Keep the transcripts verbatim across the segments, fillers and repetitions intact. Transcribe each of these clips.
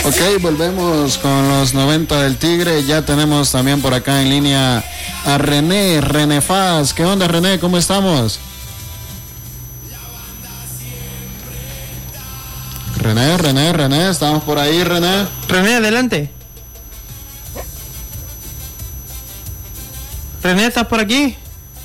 Ok, volvemos con los noventa del Tigre. Ya tenemos también por acá en línea a René, René Faz. ¿Qué onda, René? ¿Cómo estamos? René, René, René, estamos por ahí, René. René, adelante. René, ¿estás por aquí?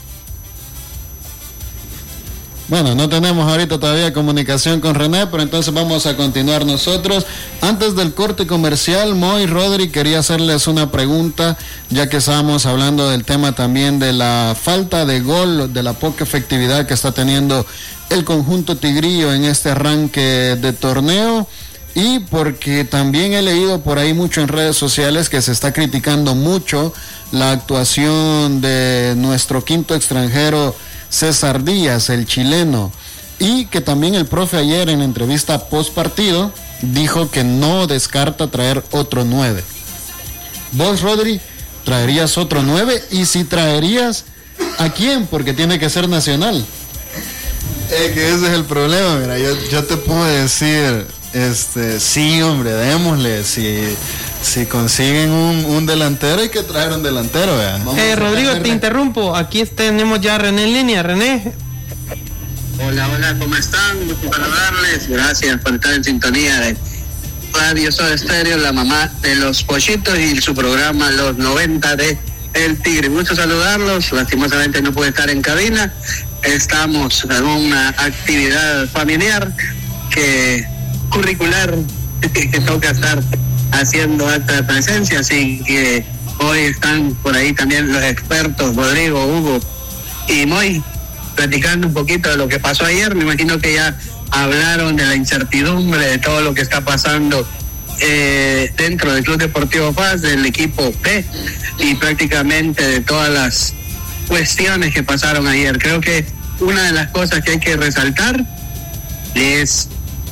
Bueno, no tenemos ahorita todavía comunicación con René, pero entonces vamos a continuar nosotros. Antes del corte comercial, Moy, Rodri, quería hacerles una pregunta, ya que estábamos hablando del tema también de la falta de gol, de la poca efectividad que está teniendo el conjunto tigrillo en este arranque de torneo, y porque también he leído por ahí mucho en redes sociales que se está criticando mucho la actuación de nuestro quinto extranjero, César Díaz, el chileno, y que también el profe ayer en entrevista post partido dijo que no descarta traer otro nueve. ¿Vos, Rodri, traerías otro nueve? Y si traerías, ¿a quién? Porque tiene que ser nacional. Es que ese es el problema, mira, yo, yo te puedo decir, este, sí, hombre, démosle, si, si consiguen un, un delantero hay que traer un delantero, vean. Eh, Rodrigo, te interrumpo, aquí tenemos ya a René en línea. René. Hola, hola, ¿cómo están? Gusto saludarles, gracias por estar en sintonía de Radio Soda Stereo, la mamá de los pollitos, y su programa Los noventa de El Tigre. Gusto saludarlos, lastimosamente no pude estar en cabina, estamos en una actividad familiar que curricular que toca estar haciendo acta de presencia, así que hoy están por ahí también los expertos Rodrigo, Hugo y Moy platicando un poquito de lo que pasó ayer. Me imagino que ya hablaron de la incertidumbre de todo lo que está pasando eh, dentro del Club Deportivo Paz, del equipo B, y prácticamente de todas las cuestiones que pasaron ayer. Creo que una de las cosas que hay que resaltar es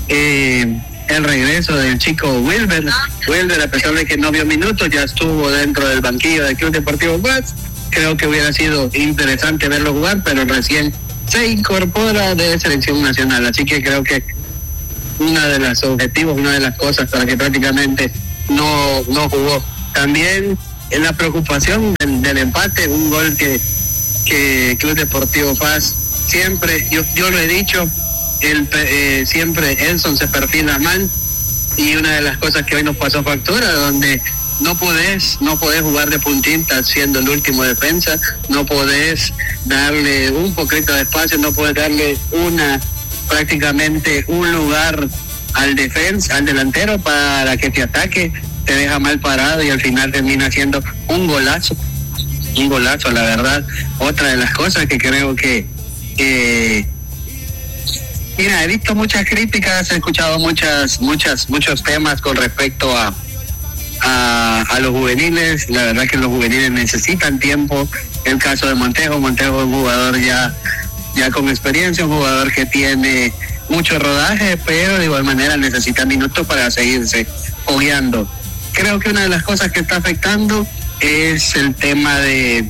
eh, el regreso del chico Wilber. Wilber, a pesar de que no vio minutos, ya estuvo dentro del banquillo del Club Deportivo Paz. Creo que hubiera sido interesante verlo jugar, pero recién se incorpora de selección nacional, así que creo que uno de los objetivos, una de las cosas para que prácticamente no, no jugó. También en la preocupación del, del empate, un gol que, que Club Deportivo Paz siempre, yo, yo lo he dicho, el, eh, siempre Elson se perfila mal, y una de las cosas que hoy nos pasó factura, donde no podés, no podés jugar de puntita siendo el último defensa, no podés darle un poquito de espacio, no podés darle una, prácticamente un lugar al defensa, al delantero para que te ataque, te deja mal parado y al final termina siendo un golazo, un golazo, la verdad. Otra de las cosas que creo que, que mira, he visto muchas críticas, he escuchado muchas, muchas, muchos temas con respecto a A, a los juveniles. La verdad que los juveniles necesitan tiempo. El caso de Montejo, Montejo es un jugador ya, ya con experiencia, un jugador que tiene mucho rodaje, pero de igual manera necesita minutos para seguirse fogueando. Creo que una de las cosas que está afectando es el tema de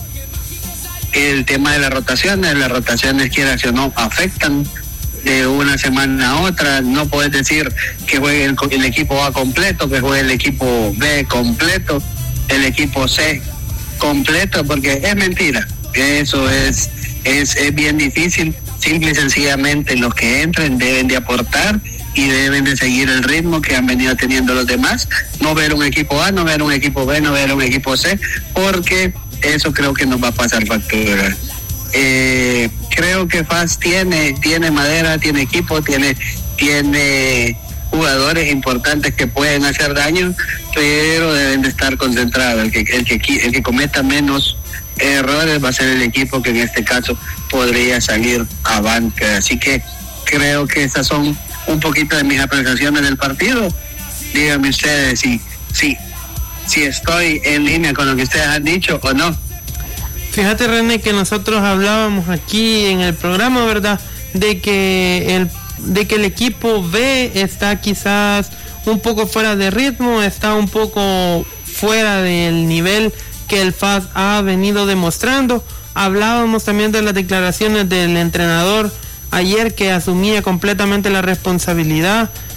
el tema de las rotaciones. Las rotaciones, quieras o no, afectan de una semana a otra. No puedes decir que juegue el, el equipo A completo, que juegue el equipo B completo, el equipo C completo, porque es mentira. Eso es, es, es bien difícil. Simple y sencillamente los que entren deben de aportar y deben de seguir el ritmo que han venido teniendo los demás. No ver un equipo A, no ver un equipo B, no ver un equipo C, porque eso creo que nos va a pasar factura. Eh, creo que Faz tiene tiene madera, tiene equipo, tiene tiene jugadores importantes que pueden hacer daño, pero deben de estar concentrados. El que el que el que cometa menos errores va a ser el equipo que en este caso podría salir avante. Así que creo que esas son un poquito de mis apreciaciones del partido. Díganme ustedes si si si estoy en línea con lo que ustedes han dicho o no. Fíjate, René, que nosotros hablábamos aquí en el programa, ¿verdad?, de que el de que el equipo B está quizás un poco fuera de ritmo, está un poco fuera del nivel que el F A S ha venido demostrando. Hablábamos también de las declaraciones del entrenador ayer, que asumía completamente la responsabilidad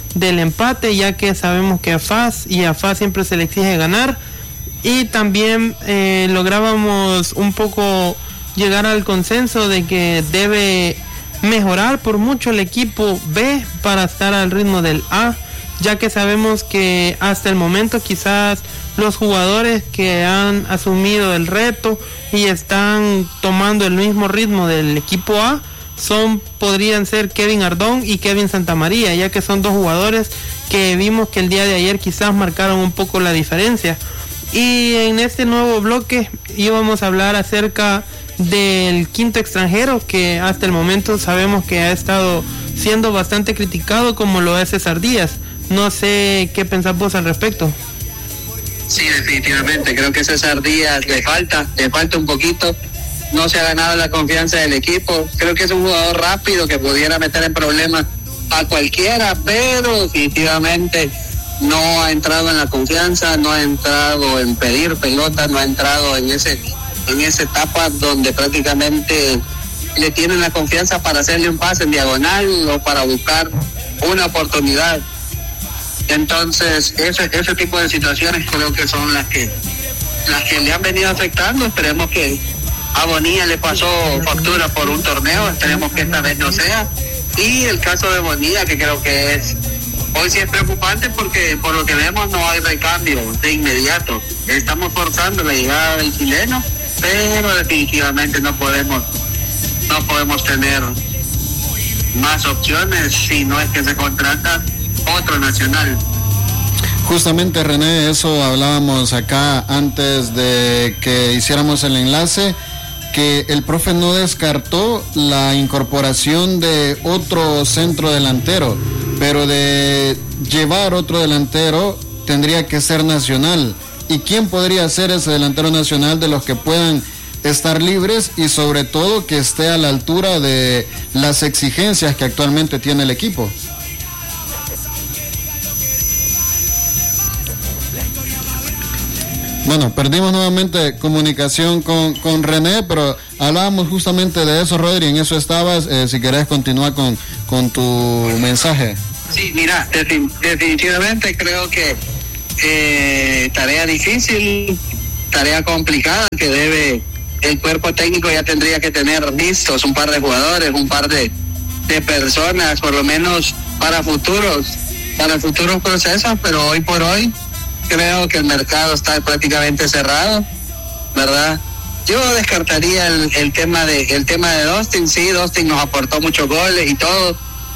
del empate, ya que sabemos que a F A S y a F A S siempre se le exige ganar. Y también eh, lográbamos un poco llegar al consenso de que debe mejorar por mucho el equipo B para estar al ritmo del A, ya que sabemos que hasta el momento quizás los jugadores que han asumido el reto y están tomando el mismo ritmo del equipo A son podrían ser Kevin Ardón y Kevin Santamaría, ya que son dos jugadores que vimos que el día de ayer quizás marcaron un poco la diferencia. Y en este nuevo bloque íbamos a hablar acerca del quinto extranjero, que hasta el momento sabemos que ha estado siendo bastante criticado, como lo es César Díaz. No sé qué pensás vos al respecto. Sí, definitivamente, creo que César Díaz le falta, le falta un poquito, no se ha ganado la confianza del equipo. Creo que es un jugador rápido que pudiera meter en problemas a cualquiera, pero definitivamente no ha entrado en la confianza, no ha entrado en pedir pelota, no ha entrado en ese en esa etapa donde prácticamente le tienen la confianza para hacerle un pase en diagonal o para buscar una oportunidad. Entonces, ese, ese tipo de situaciones creo que son las que las que le han venido afectando. Esperemos que a Bonilla le pasó factura por un torneo, esperemos que esta vez no sea. Y el caso de Bonilla, que creo que es hoy sí es preocupante, porque por lo que vemos no hay recambio de inmediato. Estamos forzando la llegada del chileno, pero definitivamente no podemos no podemos tener más opciones si no es que se contrata otro nacional. Justamente, René, eso hablábamos acá antes de que hiciéramos el enlace, que el profe no descartó la incorporación de otro centro delantero, pero de llevar otro delantero tendría que ser nacional. ¿Y quién podría ser ese delantero nacional de los que puedan estar libres y sobre todo que esté a la altura de las exigencias que actualmente tiene el equipo? Bueno, perdimos nuevamente comunicación con, con René, pero hablábamos justamente de eso, Rodri, en eso estabas. Eh, si querés continuar con, con tu mensaje. Sí, mira, definitivamente creo que eh, tarea difícil, tarea complicada, que debe el cuerpo técnico ya tendría que tener listos un par de jugadores, un par de, de personas, por lo menos para futuros, para futuros procesos, pero hoy por hoy creo que el mercado está prácticamente cerrado, ¿verdad? Yo descartaría el, el tema de el tema de Dustin. Sí, Dustin nos aportó muchos goles y todo,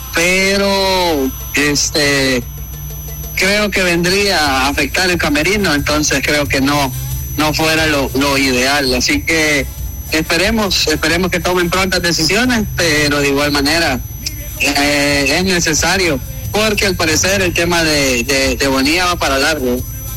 pero este creo que vendría a afectar el camerino, entonces creo que no no fuera lo, lo ideal. Así que esperemos, esperemos que tomen prontas decisiones, pero de igual manera eh, es necesario, porque al parecer el tema de, de, de Bonilla va para largo.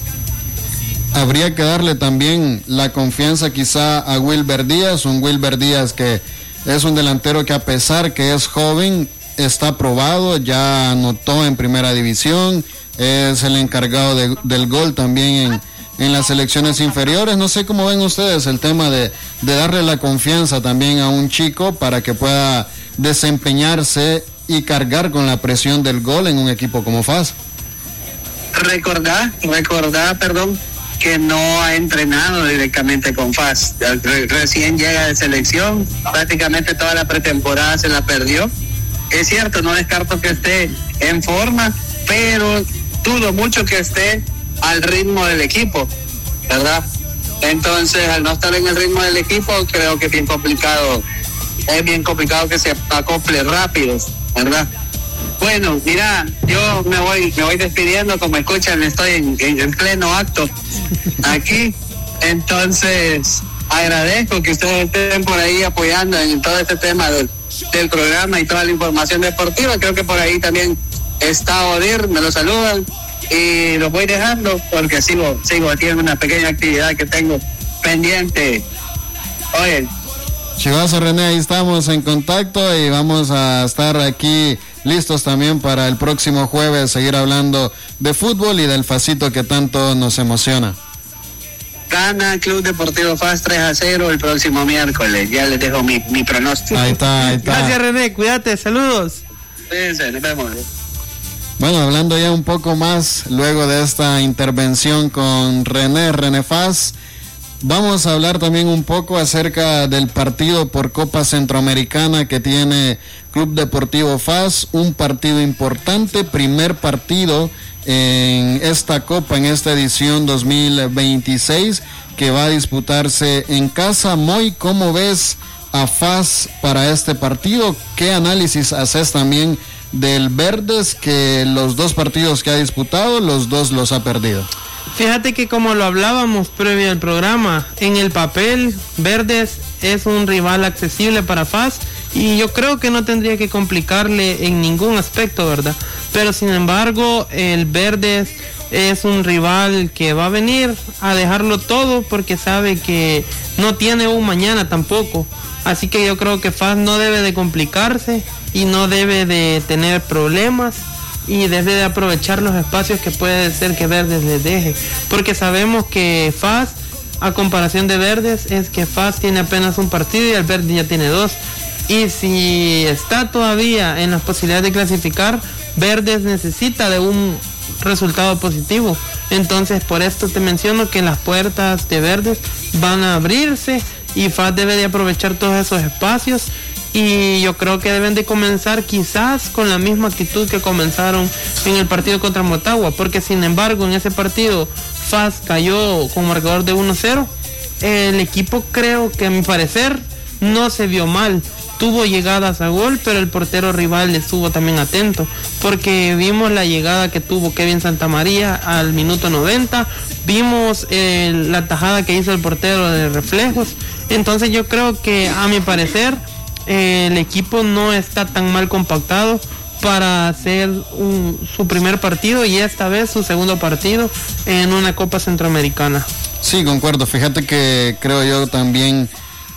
Habría que darle también la confianza quizá a Wilber Díaz, un Wilber Díaz que es un delantero que, a pesar que es joven, está probado, ya anotó en primera división, es el encargado de, del gol también en, en las selecciones inferiores. No sé cómo ven ustedes el tema de, de darle la confianza también a un chico para que pueda desempeñarse y cargar con la presión del gol en un equipo como F A S. Recordá, recordá, perdón, que no ha entrenado directamente con F A S. Re- recién llega de selección, prácticamente toda la pretemporada se la perdió. Es cierto, no descarto que esté en forma, pero dudo mucho que esté al ritmo del equipo, ¿verdad? Entonces, al no estar en el ritmo del equipo, creo que es bien complicado, es bien complicado que se acople rápido, ¿verdad? Bueno, mira, yo me voy me voy despidiendo, como escuchan, estoy en, en, en pleno acto aquí, entonces agradezco que ustedes estén por ahí apoyando en todo este tema del, del programa y toda la información deportiva. Creo que por ahí también está Odir, me lo saludan y los voy dejando porque sigo, sigo aquí en una pequeña actividad que tengo pendiente. Oye, Chivazo, René, ahí estamos en contacto y vamos a estar aquí listos también para el próximo jueves seguir hablando de fútbol y del Facito que tanto nos emociona. Gana Club Deportivo F A S tres a cero el próximo miércoles. Ya les dejo mi, mi pronóstico. Ahí está, ahí está. Gracias, René, cuídate, saludos. Fíjense, nos vemos. Bueno, hablando ya un poco más, luego de esta intervención con René, René Faz, vamos a hablar también un poco acerca del partido por Copa Centroamericana que tiene Club Deportivo Faz, un partido importante, primer partido en esta Copa, en esta edición dos mil veintiséis, que va a disputarse en casa. Moy, ¿cómo ves a Faz para este partido? ¿Qué análisis haces también del Verdes, que los dos partidos que ha disputado, los dos los ha perdido? Fíjate que como lo hablábamos previo al programa, en el papel Verdes es un rival accesible para Faz y yo creo que no tendría que complicarle en ningún aspecto, ¿verdad? Pero sin embargo el Verdes es un rival que va a venir a dejarlo todo porque sabe que no tiene un mañana tampoco. Así que yo creo que Faz no debe de complicarse y no debe de tener problemas y debe de aprovechar los espacios que puede ser que Verdes les deje. Porque sabemos que Faz, a comparación de Verdes, es que Faz tiene apenas un partido y el Verdes ya tiene dos. Y si está todavía en las posibilidades de clasificar, Verdes necesita de un resultado positivo. Entonces por esto te menciono que las puertas de Verdes van a abrirse y Faz debe de aprovechar todos esos espacios y yo creo que deben de comenzar quizás con la misma actitud que comenzaron en el partido contra Motagua, porque sin embargo en ese partido Faz cayó con marcador de uno cero. El equipo, creo que a mi parecer, no se vio mal, tuvo llegadas a gol, pero el portero rival estuvo también atento, porque vimos la llegada que tuvo Kevin Santamaría al minuto noventa, vimos eh, la tajada que hizo el portero de reflejos. Entonces yo creo que a mi parecer eh, el equipo no está tan mal compactado para hacer un, su primer partido y esta vez su segundo partido en una Copa Centroamericana. Sí, concuerdo. Fíjate que creo yo también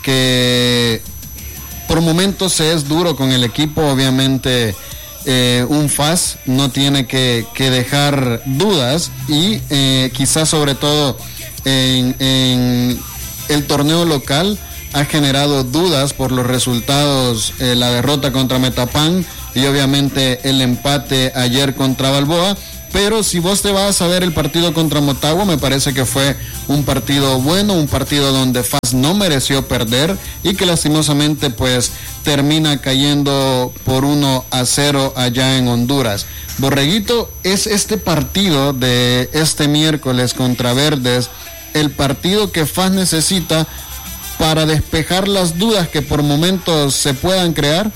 que por momentos se es duro con el equipo. Obviamente eh, un Faz no tiene que, que dejar dudas y eh, quizás sobre todo en, en el torneo local ha generado dudas por los resultados, eh, la derrota contra Metapán y obviamente el empate ayer contra Balboa. Pero si vos te vas a ver el partido contra Motagua, me parece que fue un partido bueno, un partido donde Faz no mereció perder y que lastimosamente pues termina cayendo por uno a cero allá en Honduras. Borreguito, ¿es este partido de este miércoles contra Verdes el partido que Faz necesita para despejar las dudas que por momentos se puedan crear?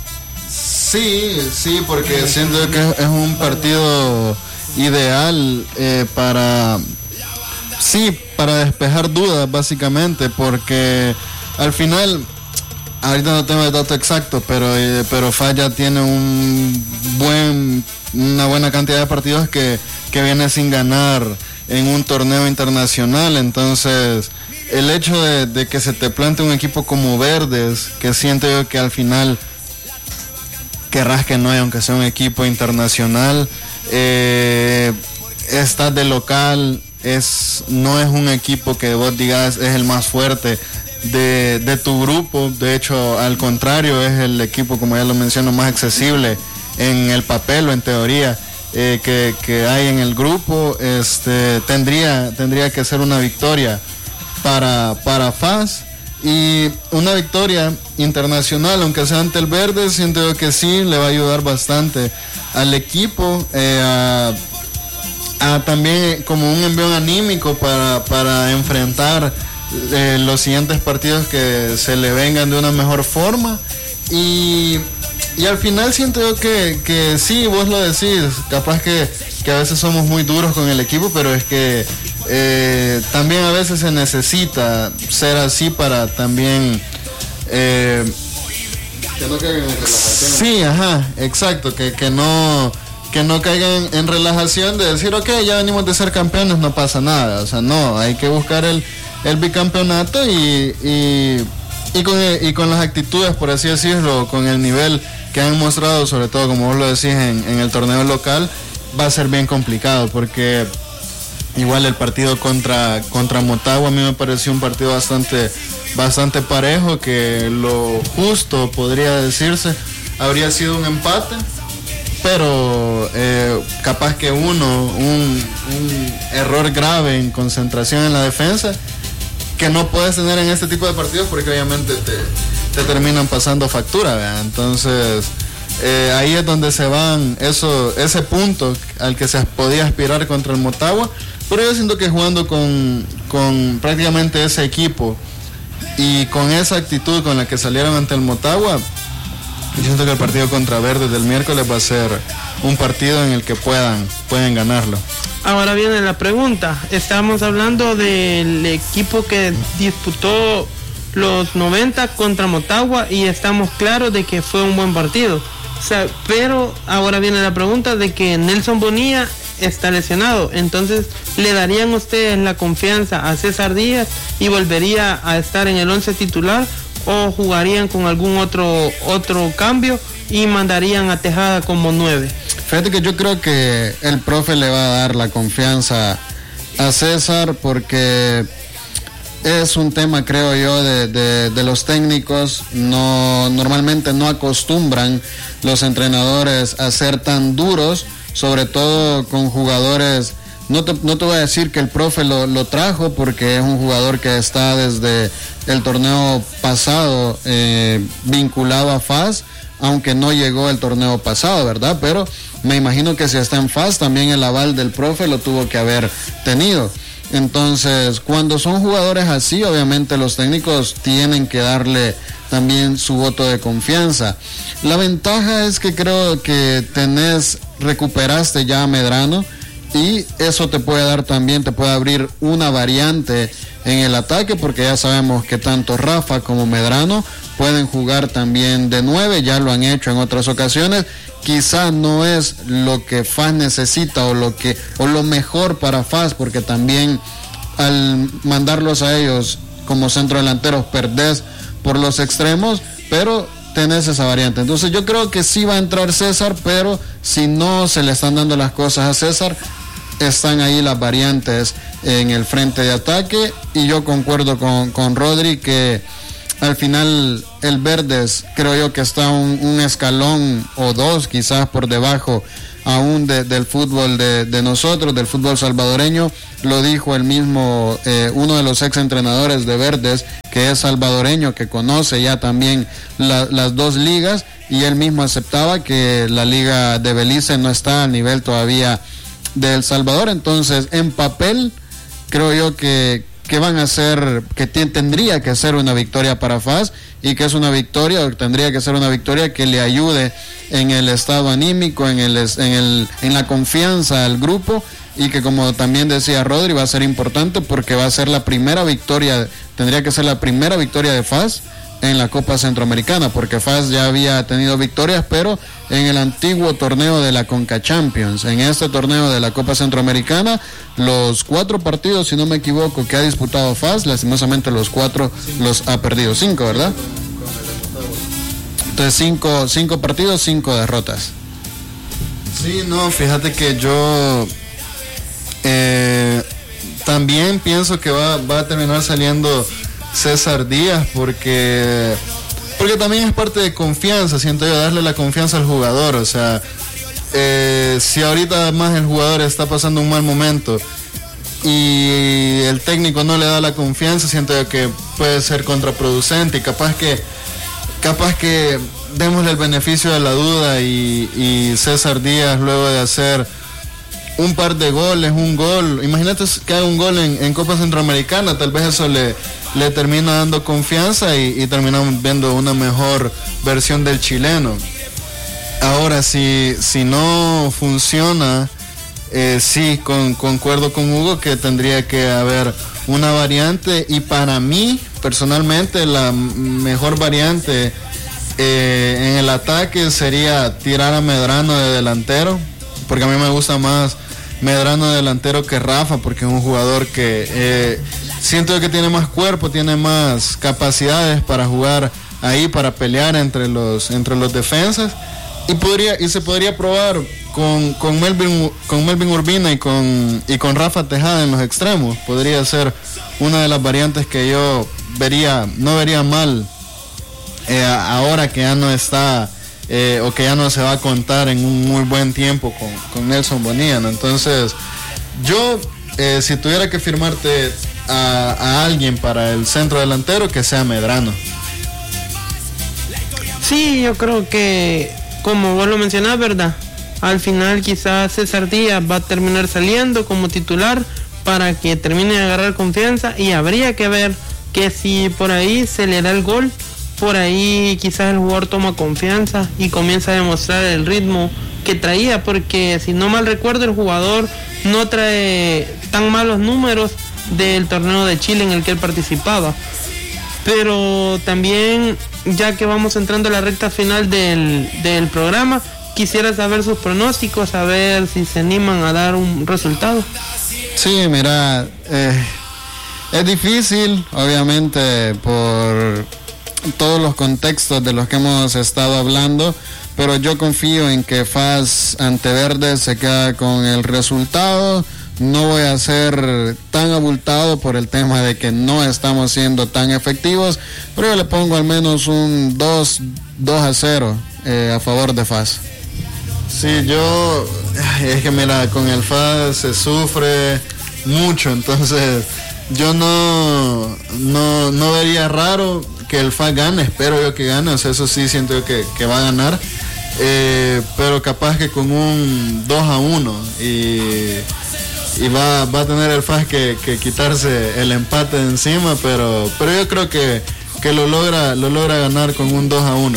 Sí, sí, porque siento que es un partido ideal eh, para, sí, para despejar dudas básicamente, porque al final, ahorita no tengo el dato exacto, pero eh, pero Faz ya tiene un buen, una buena cantidad de partidos que, que viene sin ganar en un torneo internacional. Entonces el hecho de, de que se te plante un equipo como Verdes, que siento yo que al final querrás que no haya, aunque sea un equipo internacional, eh, estás de local, es, no es un equipo que vos digas es el más fuerte de, de tu grupo. De hecho, al contrario, es el equipo, como ya lo menciono, más accesible en el papel o en teoría eh, que, que hay en el grupo. Este, tendría, tendría que ser una victoria para, para Faz. Y una victoria internacional, aunque sea ante el Verde, siento yo que sí le va a ayudar bastante al equipo, eh, a, a también como un envión anímico para, para enfrentar eh, los siguientes partidos que se le vengan de una mejor forma. Y, y al final siento yo que, que sí, vos lo decís, capaz que, que a veces somos muy duros con el equipo, pero es que Eh, también a veces se necesita ser así para también eh, que no caigan en relajación. Sí, ajá, exacto, que, que no que no caigan en relajación de decir, ok, ya venimos de ser campeones, no pasa nada. O sea, no, hay que buscar el, el bicampeonato y, y, y, con, y con las actitudes, por así decirlo, con el nivel que han mostrado, sobre todo como vos lo decís en, en el torneo local, va a ser bien complicado, porque igual el partido contra, contra Motagua a mí me pareció un partido bastante, bastante parejo, que lo justo, podría decirse, habría sido un empate, pero eh, capaz que uno, un, un error grave en concentración en la defensa, que no puedes tener en este tipo de partidos porque obviamente te, te terminan pasando factura, ¿verdad? Entonces eh, ahí es donde se van eso, ese punto al que se podía aspirar contra el Motagua, pero yo siento que jugando con, con prácticamente ese equipo y con esa actitud con la que salieron ante el Motagua, yo siento que el partido contra Verde del miércoles va a ser un partido en el que puedan, pueden ganarlo. Ahora viene la pregunta. Estamos hablando del equipo que disputó los noventa contra Motagua y estamos claros de que fue un buen partido. O sea, pero ahora viene la pregunta de que Nelson Bonilla está lesionado. Entonces, ¿le darían ustedes la confianza a César Díaz y volvería a estar en el once titular? ¿O jugarían con algún otro, otro cambio y mandarían a Tejada como nueve? Fíjate que yo creo que el profe le va a dar la confianza a César porque es un tema, creo yo, de, de, de los técnicos. No, normalmente no acostumbran los entrenadores a ser tan duros, sobre todo con jugadores. No te, no te voy a decir que el profe lo, lo trajo porque es un jugador que está desde el torneo pasado eh, vinculado a F A S, aunque no llegó el torneo pasado, ¿verdad? Pero me imagino que si está en F A S, también el aval del profe lo tuvo que haber tenido. Entonces, cuando son jugadores así, obviamente los técnicos tienen que darle también su voto de confianza. La ventaja es que creo que tenés, recuperaste ya a Medrano, y eso te puede dar también, te puede abrir una variante en el ataque, porque ya sabemos que tanto Rafa como Medrano pueden jugar también de nueve, ya lo han hecho en otras ocasiones. Quizá no es lo que F A S necesita o lo que o lo mejor para F A S, porque también al mandarlos a ellos como centro delanteros perdés por los extremos, pero tenés esa variante. Entonces yo creo que sí va a entrar César, pero si no se le están dando las cosas a César, están ahí las variantes en el frente de ataque, y yo concuerdo con, con Rodri que al final el Verdes creo yo que está un, un escalón o dos quizás por debajo aún de, del fútbol de, de nosotros, del fútbol salvadoreño. Lo dijo el mismo, eh, uno de los ex entrenadores de Verdes, que es salvadoreño, que conoce ya también la, las dos ligas, y él mismo aceptaba que la liga de Belice no está al nivel todavía de El Salvador. Entonces en papel creo yo que que van a ser, que t- tendría que ser una victoria para F A S, y que es una victoria, o tendría que ser una victoria que le ayude en el estado anímico, en el, en el, en la confianza al grupo, y que, como también decía Rodri, va a ser importante porque va a ser la primera victoria, tendría que ser la primera victoria de F A S en la Copa Centroamericana, porque F A S ya había tenido victorias, pero en el antiguo torneo de la Conca Champions. En este torneo de la Copa Centroamericana, los cuatro partidos, si no me equivoco, que ha disputado F A S, lastimosamente los cuatro los ha perdido. Cinco, ¿verdad? Entonces cinco, cinco partidos, cinco derrotas. Sí, no, fíjate que yo eh, también pienso que va, va a terminar saliendo César Díaz, porque porque también es parte de confianza, siento yo, darle la confianza al jugador. O sea, eh, si ahorita además el jugador está pasando un mal momento y el técnico no le da la confianza, siento yo que puede ser contraproducente, y capaz que capaz que démosle el beneficio de la duda, y, y César Díaz, luego de hacer un par de goles, un gol, imagínate que haga un gol en, en Copa Centroamericana, tal vez eso le, le termina dando confianza, y, y terminamos viendo una mejor versión del chileno. Ahora, si, si no funciona, eh, sí, con, concuerdo con Hugo que tendría que haber una variante, y para mí, personalmente, la mejor variante eh, en el ataque sería tirar a Medrano de delantero, porque a mí me gusta más Medrano delantero que Rafa, porque es un jugador que eh, siento que tiene más cuerpo, tiene más capacidades para jugar ahí, para pelear entre los entre los defensas, y podría y se podría probar con, con Melvin con Melvin Urbina y con y con Rafa Tejada en los extremos. Podría ser una de las variantes que yo vería no vería mal eh, ahora que ya no está eh, o que ya no se va a contar en un muy buen tiempo con, con Nelson Bonilla, ¿no? Entonces, yo, eh, si tuviera que firmarte a, a alguien para el centro delantero, que sea Medrano. Sí, yo creo que, como vos lo mencionás, ¿verdad? Al final quizás César Díaz va a terminar saliendo como titular para que termine de agarrar confianza, y habría que ver que si por ahí se le da el gol, por ahí quizás el jugador toma confianza y comienza a demostrar el ritmo que traía, porque si no mal recuerdo, el jugador no trae tan malos números del torneo de Chile en el que él participaba. Pero también, ya que vamos entrando a la recta final del, del programa, quisiera saber sus pronósticos, saber si se animan a dar un resultado. Sí, mira, eh, es difícil, obviamente, por todos los contextos de los que hemos estado hablando, pero yo confío en que F A S ante Verde se queda con el resultado. No voy a ser tan abultado por el tema de que no estamos siendo tan efectivos, pero yo le pongo al menos un dos a cero eh, a favor de F A S. Sí, yo, es que mira, con el F A S se sufre mucho, entonces yo no, no, no vería raro que el F A S gane, espero yo que gane, o sea, eso sí siento yo que, que va a ganar, eh, pero capaz que con un dos a uno, y, y va, va a tener el F A S que, que quitarse el empate de encima, pero, pero yo creo que, que lo logra, lo logra ganar con un dos a uno.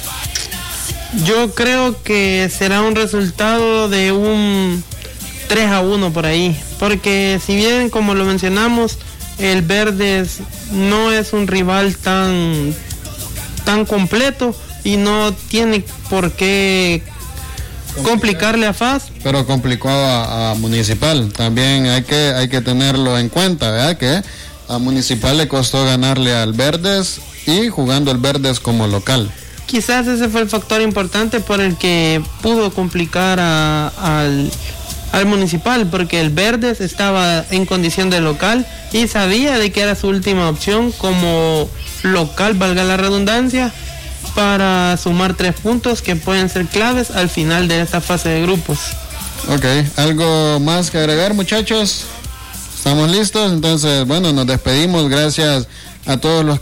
Yo creo que será un resultado de un tres a uno por ahí, porque si bien, como lo mencionamos, el Verdes no es un rival tan tan completo y no tiene por qué complicarle a F A S. Pero complicó a, a Municipal, también hay que hay que tenerlo en cuenta, ¿verdad? Que a Municipal le costó ganarle al Verdes y jugando el Verdes como local. Quizás ese fue el factor importante por el que pudo complicar a, al, al Municipal, porque el Verdes estaba en condición de local y sabía de que era su última opción como local, valga la redundancia, para sumar tres puntos que pueden ser claves al final de esta fase de grupos. Ok, ¿algo más que agregar, muchachos? ¿Estamos listos? Entonces, bueno, nos despedimos. Gracias a todos los que